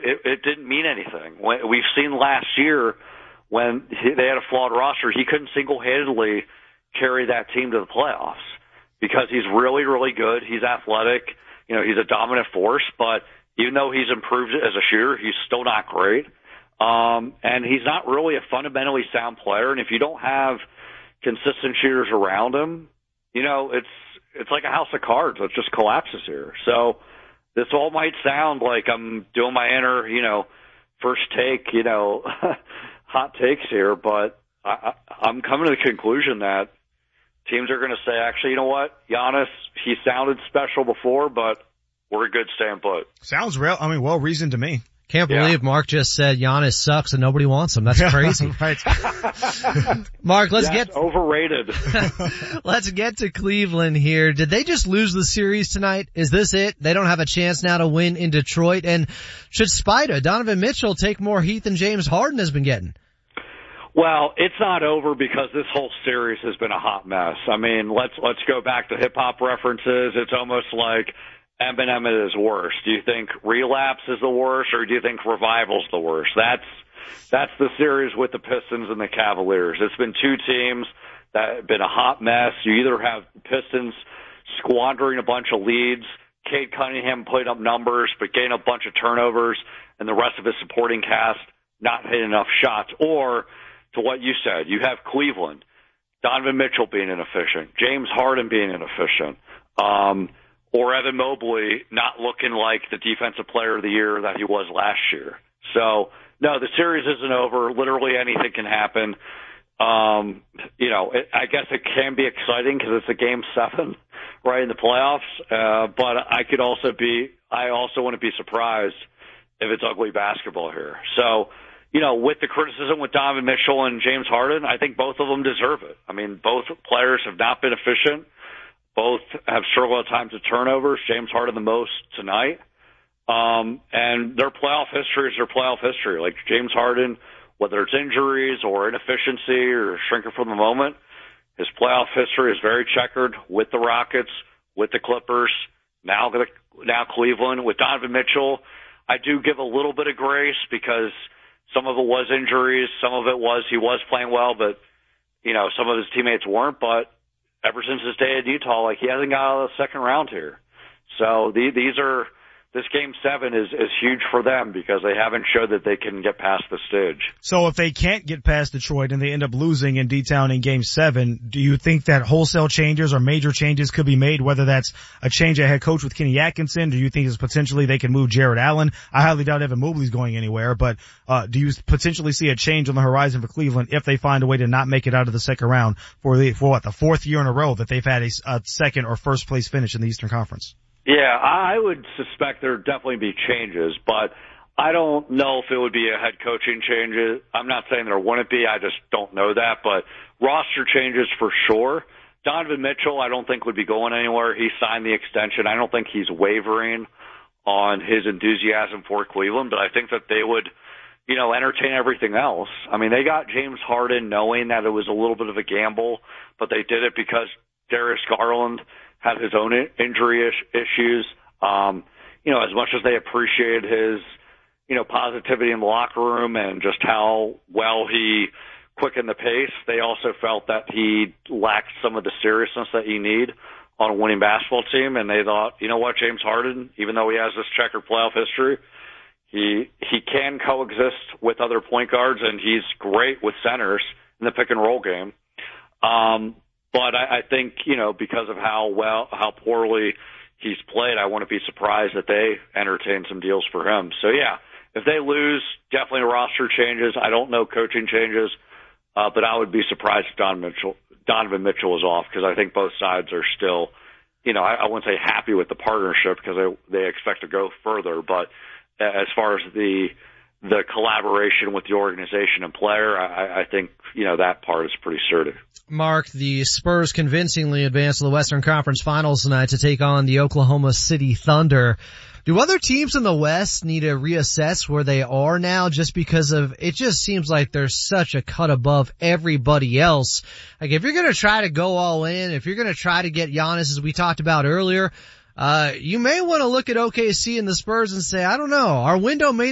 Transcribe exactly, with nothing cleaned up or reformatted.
it, it didn't mean anything. When, we've seen last year when he, they had a flawed roster, he couldn't single-handedly carry that team to the playoffs because he's really, really good. He's athletic. You know, he's a dominant force, but even though he's improved as a shooter, he's still not great. Um, and he's not really a fundamentally sound player. And if you don't have consistent shooters around him, you know, it's, it's like a house of cards that just collapses here. So this all might sound like I'm doing my inner, you know, first take, you know, hot takes here, but I, I'm coming to the conclusion that teams are going to say, actually, you know what, Giannis, he sounded special before, but we're good staying put. Sounds real. I mean, well reasoned to me. Can't believe yeah. Mark just said Giannis sucks and nobody wants him. That's crazy. Right. Mark, let's yes, get overrated. Let's get to Cleveland here. Did they just lose the series tonight? Is this it? They don't have a chance now to win in Detroit. And should Spida, Donovan Mitchell, take more heat than James Harden has been getting? Well, it's not over because this whole series has been a hot mess. I mean, let's let's go back to hip hop references. It's almost like Eminem is worse. Do you think Relapse is the worst, or do you think Revival's the worst? That's that's the series with the Pistons and the Cavaliers. It's been two teams that have been a hot mess. You either have Pistons squandering a bunch of leads, Cade Cunningham putting up numbers but getting a bunch of turnovers, and the rest of his supporting cast not hitting enough shots, or to what you said, you have Cleveland, Donovan Mitchell being inefficient, James Harden being inefficient, um, or Evan Mobley not looking like the defensive player of the year that he was last year. So, no, the series isn't over. Literally anything can happen. Um, you know, it, I guess it can be exciting because it's a game seven, right, in the playoffs. Uh, but I could also be, I also want to be surprised if it's ugly basketball here. So, you know, with the criticism with Donovan Mitchell and James Harden, I think both of them deserve it. I mean, both players have not been efficient. Both have struggled at times with turnovers. James Harden the most tonight. Um, and their playoff history is their playoff history. Like James Harden, whether it's injuries or inefficiency or shrinking from the moment, his playoff history is very checkered with the Rockets, with the Clippers, now, now Cleveland. With Donovan Mitchell, I do give a little bit of grace because some of it was injuries, some of it was he was playing well, but, you know, some of his teammates weren't. But ever since his day in Utah, like, he hasn't got out of the second round here. So the, these are, this game seven is, is huge for them because they haven't showed that they can get past the stage. So if they can't get past Detroit and they end up losing in D-Town in game seven, do you think that wholesale changes or major changes could be made, whether that's a change at head coach with Kenny Atkinson? Do you think it's potentially they can move Jared Allen? I highly doubt Evan Mobley's going anywhere, but, uh, do you potentially see a change on the horizon for Cleveland if they find a way to not make it out of the second round for the, for what, the fourth year in a row that they've had a, a second or first place finish in the Eastern Conference? Yeah, I would suspect there would definitely be changes, but I don't know if it would be a head coaching change. I'm not saying there wouldn't be. I just don't know that. But roster changes for sure. Donovan Mitchell, I don't think would be going anywhere. He signed the extension. I don't think he's wavering on his enthusiasm for Cleveland, but I think that they would, you know, entertain everything else. I mean, they got James Harden knowing that it was a little bit of a gamble, but they did it because Darius Garland had his own injury issues. Um, you know, as much as they appreciated his, you know, positivity in the locker room and just how well he quickened the pace, they also felt that he lacked some of the seriousness that you need on a winning basketball team. And they thought, you know what, James Harden, even though he has this checkered playoff history, he, he can coexist with other point guards, and he's great with centers in the pick and roll game. Um, But I, I think, you know, because of how well, how poorly he's played, I wouldn't be surprised that they entertain some deals for him. So, yeah, if they lose, definitely roster changes. I don't know coaching changes, uh, but I would be surprised if Don Mitchell, Donovan Mitchell is off because I think both sides are still, you know, I, I wouldn't say happy with the partnership because they, they expect to go further. But as far as the the collaboration with the organization and player, I, I think, you know, that part is pretty certain. Mark, the Spurs convincingly advanced to the Western Conference Finals tonight to take on the Oklahoma City Thunder. Do other teams in the West need to reassess where they are now just because of, it just seems like there's such a cut above everybody else. Like if you're going to try to go all in, if you're going to try to get Giannis, as we talked about earlier, uh, you may want to look at O K C and the Spurs and say, I don't know, our window may